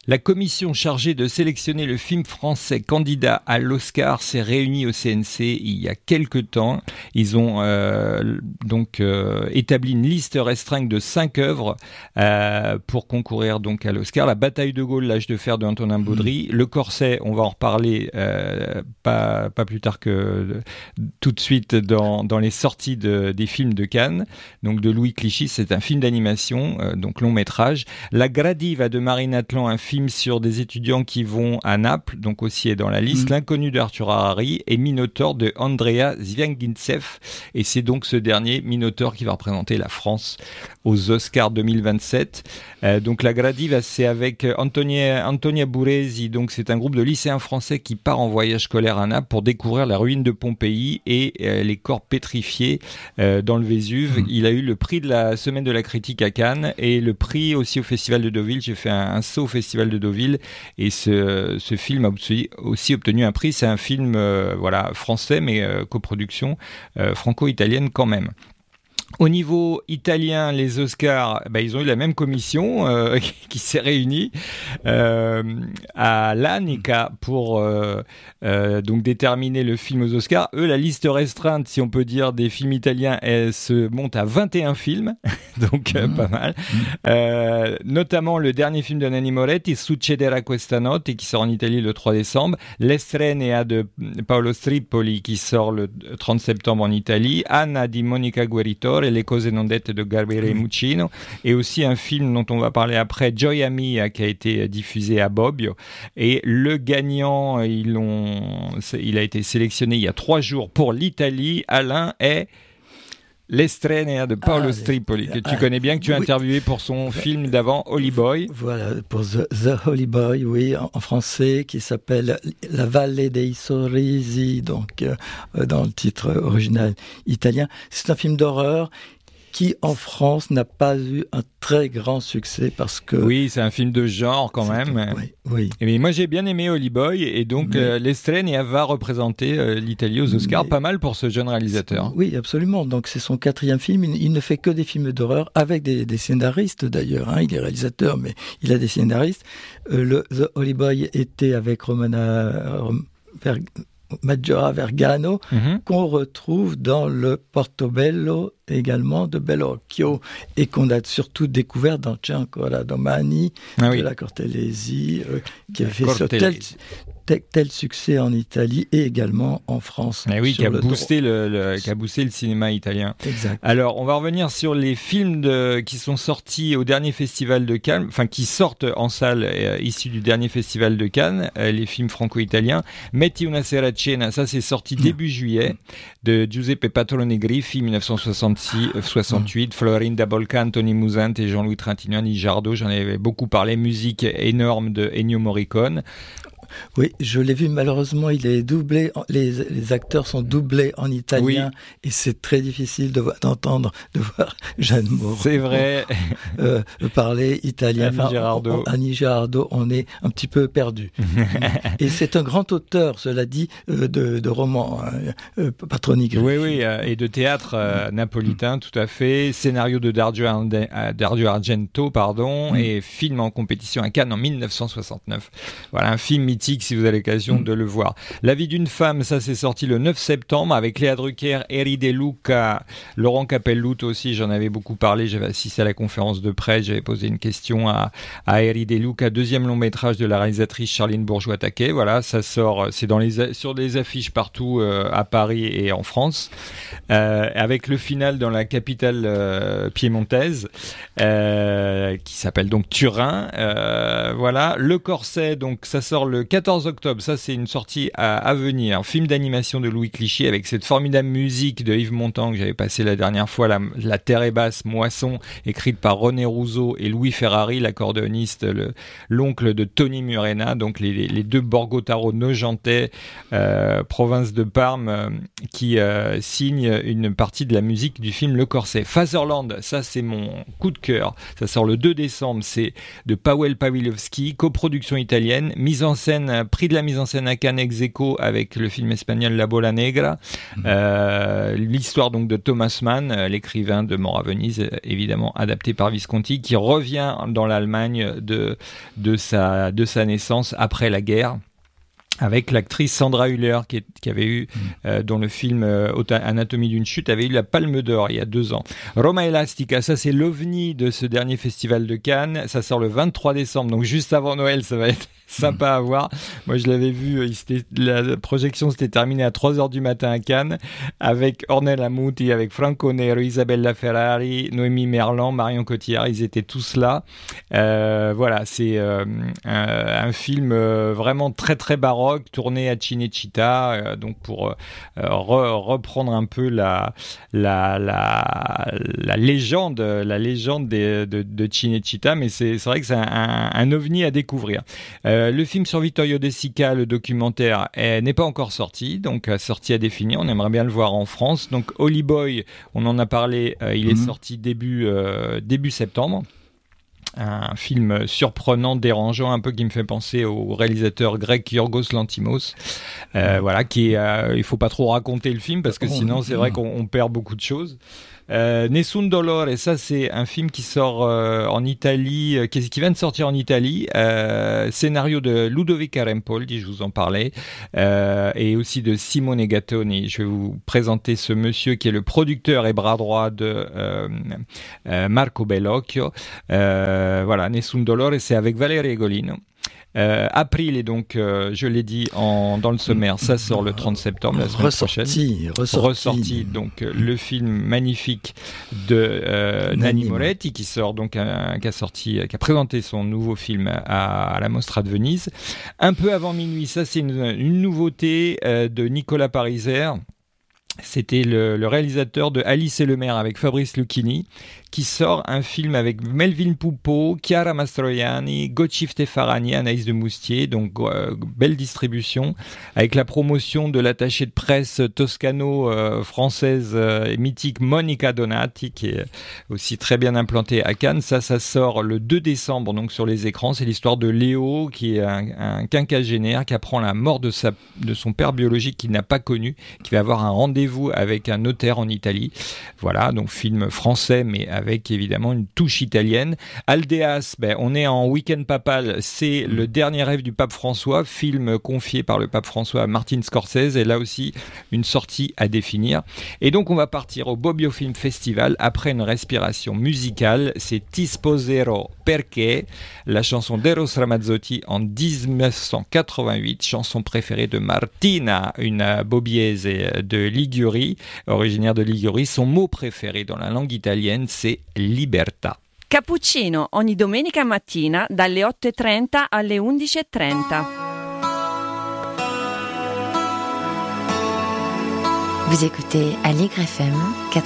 La commission chargée de sélectionner le film français candidat à l'Oscar s'est réunie au CNC il y a quelque temps. Ils ont établi une liste restreinte de 5 œuvres pour concourir donc à l'Oscar. La Bataille de Gaulle, l'âge de fer de Antonin Baudry. Le Corset, on va en reparler pas plus tard que tout de suite dans les sorties des films de Cannes. Donc de Louis Clichy, c'est un film d'animation, donc long métrage. La Gradiva de Marine Atlan, un film sur des étudiants qui vont à Naples, donc aussi est dans la liste. L'inconnu d'Arthur Harari et Minotaure de Andrea Zviagintsev. Et c'est donc ce dernier, Minotaure, qui va représenter la France aux Oscars 2027. Donc la Gradiva, c'est avec Antonia Buresi. Donc c'est un groupe de lycéens français qui part en voyage scolaire à Naples pour découvrir la ruine de Pompéi et les corps pétrifiés dans le Vésuve. Il a eu le prix de la Semaine de la Critique à Cannes et le prix aussi au Festival de Deauville. J'ai fait un saut au Festival de Deauville et ce film a aussi obtenu un prix. C'est un film français mais coproduction franco-italienne quand même. Au niveau italien, les Oscars, ils ont eu la même commission qui s'est réunie à l'Anica pour donc déterminer le film aux Oscars. Eux, la liste restreinte, si on peut dire, des films italiens, elle se monte à 21 films, donc pas mal. Notamment le dernier film de Nanni Moretti, Succederà questa notte, qui sort en Italie le 3 décembre. L'Estrenea de Paolo Stripoli, qui sort le 30 septembre en Italie. Anna di Monica Gueritore et Les cose non dette de Gabriele Muccino, et aussi un film dont on va parler après, Gioia Mia, qui a été diffusé à Bobbio. Et le gagnant, il a été sélectionné il y a 3 jours pour l'Italie. Alain, est L'Estrenea de Paolo Stripoli, que tu connais bien, que tu as interviewé pour son film d'avant, Holy Boy. Voilà, pour The Holy Boy, oui, en français, qui s'appelle La Valle dei Sorrisi, donc dans le titre original italien. C'est un film d'horreur qui, en France, n'a pas eu un très grand succès parce que... Oui, c'est un film de genre quand même. Oui. Mais moi, j'ai bien aimé Holy Boy et donc l'Estrenea va représenter l'Italie aux Oscars, pas mal pour ce jeune réalisateur. Oui, absolument. Donc, c'est son 4e film. Il ne fait que des films d'horreur avec des scénaristes d'ailleurs. Il est réalisateur, mais il a des scénaristes. The Holy Boy était avec Romana Maggiora Vergano, qu'on retrouve dans le Portobello également de Bellocchio et qu'on a surtout découvert dans Gianco Domani de la Cortellesi, qui a fait tel succès en Italie et également en France. Mais oui, qui a boosté le cinéma italien. Exact. Alors, on va revenir sur les films qui sont sortis au dernier festival de Cannes, enfin qui sortent en salle issus du dernier festival de Cannes, les films franco-italiens. Metti una sera cena, ça c'est sorti début juillet, de Giuseppe Patronegri, film 1968, Florinda Bolcan, Tony Musante et Jean-Louis Trintignant, Jardo, j'en avais beaucoup parlé, musique énorme de Ennio Morricone. Oui, je l'ai vu, malheureusement, il est doublé, les acteurs sont doublés en italien, et c'est très difficile de voir Jeanne Moreau. C'est vrai. Parler italien. Annie Girardot, on est un petit peu perdu. Et c'est un grand auteur, cela dit, de romans, Patronegri. Oui, et de théâtre napolitain, tout à fait. Scénario de Dario Argento, et film en compétition à Cannes en 1969. Voilà, un film mythique si vous avez l'occasion de le voir. La vie d'une femme, ça c'est sorti le 9 septembre avec Léa Drucker, Eri De Luca, Laurent Capelluto aussi, j'en avais beaucoup parlé, j'avais assisté à la conférence de presse, j'avais posé une question à Eri De Luca, 2e long métrage de la réalisatrice Charline Bourgeois-Taquet. Voilà, ça sort, c'est sur des affiches partout à Paris et en France, avec le final dans la capitale piémontaise, qui s'appelle donc Turin. Voilà, Le Corset, donc ça sort le 14 octobre, ça c'est une sortie à venir, un film d'animation de Louis Clichy avec cette formidable musique de Yves Montand que j'avais passé la dernière fois, la terre est basse, Moisson, écrite par René Rousseau et Louis Ferrari, l'accordéoniste, l'oncle de Tony Murena, donc les deux Borgo-Taro nojentais, province de Parme, qui signent une partie de la musique du film Le Corset. Fatherland, ça c'est mon coup de cœur, ça sort le 2 décembre, c'est de Paweł Pawlikowski, coproduction italienne, mise en scène scène, prix de la mise en scène à Cannes ex aequo avec le film espagnol La Bola Negra. L'histoire donc de Thomas Mann, l'écrivain de Mort à Venise, évidemment adapté par Visconti, qui revient dans l'Allemagne de sa naissance après la guerre, avec l'actrice Sandra Hüller qui avait eu dont le film Anatomie d'une chute avait eu la Palme d'Or il y a 2 ans. Roma Elastica, ça c'est l'ovni de ce dernier festival de Cannes, ça sort le 23 décembre, donc juste avant Noël, ça va être sympa à voir. Moi je l'avais vu, la projection s'était terminée à 3h du matin à Cannes, avec Ornella Muti, avec Franco Nero, Isabella Ferrari, Noémie Merlan, Marion Cotillard, ils étaient tous là. Voilà, c'est un film vraiment très très baroque, tourné à Cinecittà, donc pour reprendre un peu la légende de Cinecittà, mais c'est vrai que c'est un ovni à découvrir. Le film sur Vittorio De Sica, le documentaire, n'est pas encore sorti, donc sorti à définir. On aimerait bien le voir en France. Donc Holly Boy, on en a parlé, il est sorti début septembre. Un film surprenant, dérangeant, un peu qui me fait penser au réalisateur grec Yorgos Lanthimos. Voilà, il faut pas trop raconter le film parce que sinon c'est vrai qu'on perd beaucoup de choses. Nessun Dolore, et ça c'est un film qui sort en Italie, qui vient de sortir en Italie, scénario de Ludovica Arempoldi, je vous en parlais, et aussi de Simone Gattoni. Je vais vous présenter ce monsieur qui est le producteur et bras droit de Marco Bellocchio. Voilà, Nessun Dolore, c'est avec Valerio Egolino. April, et donc je l'ai dit dans le sommaire, ça sort le 30 septembre, la semaine prochaine. Ressorti, donc le film magnifique de Nanni Moretti, qui sort donc qui a présenté son nouveau film à la Mostra de Venise. Un peu avant minuit, ça c'est une nouveauté de Nicolas Pariser. C'était le réalisateur de Alice et le maire avec Fabrice Lucchini, qui sort un film avec Melvin Poupeau, Chiara Mastroianni, Gotchifte Farani, Anaïs de Moustier, donc belle distribution, avec la promotion de l'attachée de presse toscano-française mythique Monica Donati, qui est aussi très bien implantée à Cannes. Ça sort le 2 décembre donc sur les écrans. C'est l'histoire de Léo, qui est un quinquagénaire qui apprend la mort de son père biologique qu'il n'a pas connu, qui va avoir un rendez-vous avec un notaire en Italie. Voilà, donc film français, mais avec évidemment une touche italienne. Aldeas, on est en week-end papal, c'est le dernier rêve du pape François, film confié par le pape François à Martin Scorsese, et là aussi une sortie à définir. Et donc on va partir au Bobbio Film Festival après une respiration musicale. C'est Ti sposerò perché, la chanson d'Eros Ramazzotti en 1988, chanson préférée de Martina, une bobbiese de Ligurie, originaire de Ligurie. Son mot préféré dans la langue italienne, c'est libertà. Cappuccino ogni domenica mattina dalle 8:30 alle 11:30. Vous écoutez Aligre FM